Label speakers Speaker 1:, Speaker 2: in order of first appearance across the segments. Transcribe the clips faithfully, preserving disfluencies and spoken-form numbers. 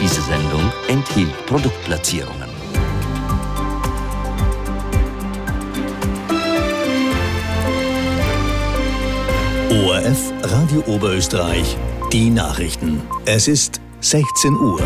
Speaker 1: Diese Sendung enthielt Produktplatzierungen.
Speaker 2: O R F Radio Oberösterreich, die Nachrichten. Es ist sechzehn Uhr.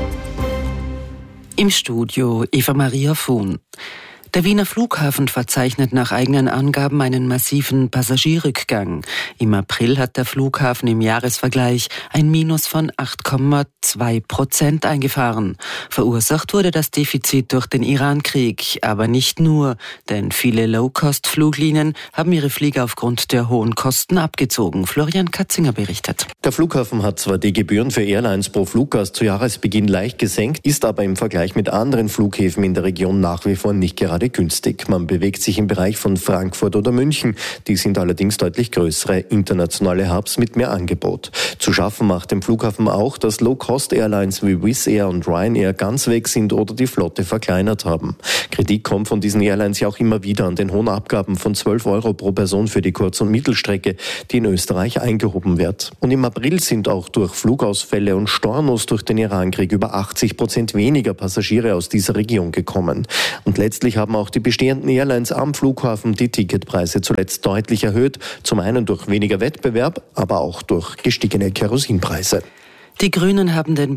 Speaker 3: Im Studio Eva Maria Fuhn. Der Wiener Flughafen verzeichnet nach eigenen Angaben einen massiven Passagierrückgang. Im April hat der Flughafen im Jahresvergleich ein Minus von acht Komma zwei Prozent eingefahren. Verursacht wurde das Defizit durch den Iran-Krieg, aber nicht nur, denn viele Low-Cost-Fluglinien haben ihre Flieger aufgrund der hohen Kosten abgezogen. Florian Katzinger berichtet.
Speaker 4: Der Flughafen hat zwar die Gebühren für Airlines pro Fluggast zu Jahresbeginn leicht gesenkt, ist aber im Vergleich mit anderen Flughäfen in der Region nach wie vor nicht gerade günstig. Man bewegt sich im Bereich von Frankfurt oder München. Die sind allerdings deutlich größere internationale Hubs mit mehr Angebot. Zu schaffen macht dem Flughafen auch, dass Low-Cost-Airlines wie Wizz Air und Ryanair ganz weg sind oder die Flotte verkleinert haben. Kritik kommt von diesen Airlines ja auch immer wieder an den hohen Abgaben von zwölf Euro pro Person für die Kurz- und Mittelstrecke, die in Österreich eingehoben wird. Und im April sind auch durch Flugausfälle und Stornos durch den Irankrieg über achtzig Prozent weniger Passagiere aus dieser Region gekommen. Und letztlich haben auch die bestehenden Airlines am Flughafen die Ticketpreise zuletzt deutlich erhöht, zum einen durch weniger Wettbewerb, aber auch durch gestiegene Kerosinpreise.
Speaker 3: Die Grünen haben den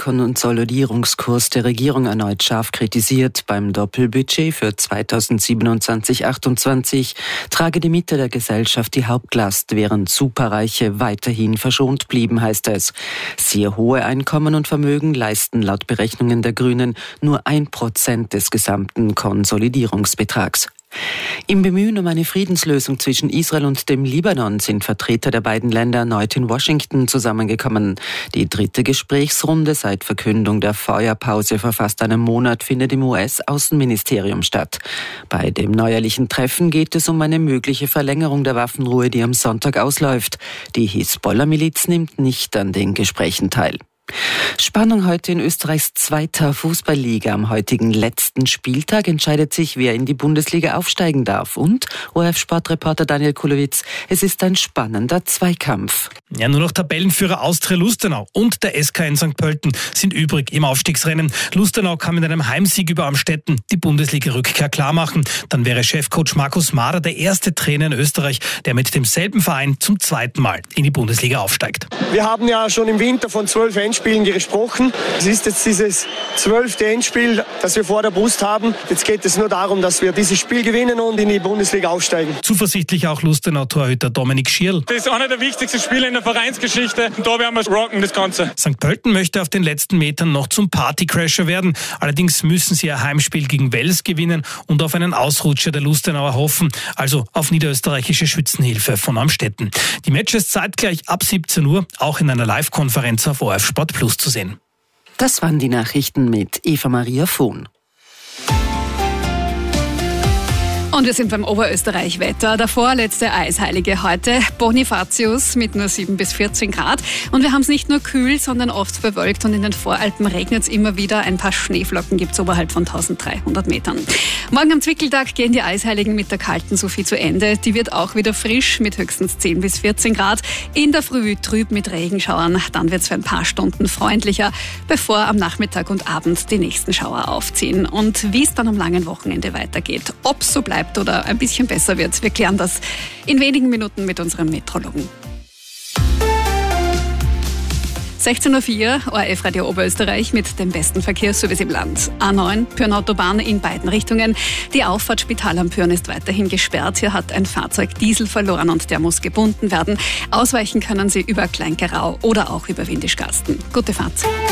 Speaker 3: Budgetkonsolidierungskurs der Regierung erneut scharf kritisiert. Beim Doppelbudget für zweitausendsiebenundzwanzig achtundzwanzig trage die Mitte der Gesellschaft die Hauptlast, während Superreiche weiterhin verschont blieben, heißt es. Sehr hohe Einkommen und Vermögen leisten laut Berechnungen der Grünen nur ein Prozent des gesamten Konsolidierungsbetrags. Im Bemühen um eine Friedenslösung zwischen Israel und dem Libanon sind Vertreter der beiden Länder erneut in Washington zusammengekommen. Die dritte Gesprächsrunde seit Verkündung der Feuerpause vor fast einem Monat findet im U S-Außenministerium statt. Bei dem neuerlichen Treffen geht es um eine mögliche Verlängerung der Waffenruhe, die am Sonntag ausläuft. Die Hisbollah-Miliz nimmt nicht an den Gesprächen teil. Spannung heute in Österreichs zweiter Fußballliga. Am heutigen letzten Spieltag entscheidet sich, wer in die Bundesliga aufsteigen darf. Und O R F-Sportreporter Daniel Kulowitz, es ist ein spannender Zweikampf.
Speaker 5: Ja, nur noch Tabellenführer Austria Lustenau und der S K in Sankt Pölten sind übrig im Aufstiegsrennen. Lustenau kann mit einem Heimsieg über Amstetten die Bundesliga-Rückkehr klarmachen. Dann wäre Chefcoach Markus Mader der erste Trainer in Österreich, der mit demselben Verein zum zweiten Mal in die Bundesliga aufsteigt.
Speaker 6: Wir haben ja schon im Winter von zwölf Endspielen gesprochen. Es ist jetzt dieses zwölfte Endspiel, das wir vor der Brust haben. Jetzt geht es nur darum, dass wir dieses Spiel gewinnen und in die Bundesliga aufsteigen.
Speaker 5: Zuversichtlich auch Lustenau-Torhüter Dominik Schierl.
Speaker 7: Das ist einer der wichtigsten Spiele in der Vereinsgeschichte und da werden wir rocken, das Ganze.
Speaker 5: Sankt Pölten möchte auf den letzten Metern noch zum Partycrasher werden. Allerdings müssen sie ihr Heimspiel gegen Wels gewinnen und auf einen Ausrutscher der Lustenauer hoffen, also auf niederösterreichische Schützenhilfe von Amstetten. Die Matches zeitgleich ab siebzehn Uhr, auch in einer Live-Konferenz auf O R F Sport Plus zu sehen.
Speaker 3: Das waren die Nachrichten mit Eva Maria Fuhn.
Speaker 8: Und wir sind beim Oberösterreich-Wetter. Der vorletzte Eisheilige heute, Bonifatius mit nur sieben bis vierzehn Grad. Und wir haben es nicht nur kühl, sondern oft bewölkt. Und in den Voralpen regnet es immer wieder. Ein paar Schneeflocken gibt es oberhalb von dreizehnhundert Metern. Morgen am Zwickeltag gehen die Eisheiligen mit der kalten Sophie zu Ende. Die wird auch wieder frisch mit höchstens zehn bis vierzehn Grad. In der Früh trüb mit Regenschauern. Dann wird es für ein paar Stunden freundlicher, bevor am Nachmittag und Abend die nächsten Schauer aufziehen. Und wie es dann am langen Wochenende weitergeht, ob es so bleibt oder ein bisschen besser wird, wir klären das in wenigen Minuten mit unserem Meteorologen. sechzehn Uhr vier, O R F Radio Oberösterreich mit dem besten Verkehrsservice im Land. A neun, Pyhrn-Autobahn in beiden Richtungen. Die Auffahrt Spital am Pyhrn ist weiterhin gesperrt. Hier hat ein Fahrzeug Diesel verloren und der muss gebunden werden. Ausweichen können Sie über Kleingerau oder auch über Windischgarsten. Gute Fahrt.